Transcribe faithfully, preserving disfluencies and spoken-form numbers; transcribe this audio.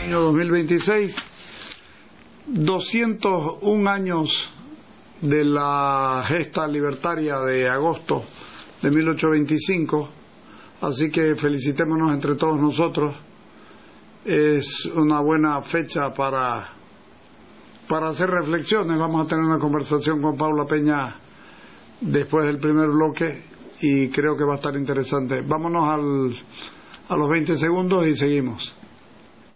Año dos mil veintiséis, doscientos un años de la gesta libertaria de agosto de mil ochocientos veinticinco, así que felicitémonos entre todos nosotros. Es una buena fecha para, para hacer reflexiones. Vamos a tener una conversación con Paula Peña después del primer bloque y creo que va a estar interesante. Vámonos al, a los veinte segundos y seguimos.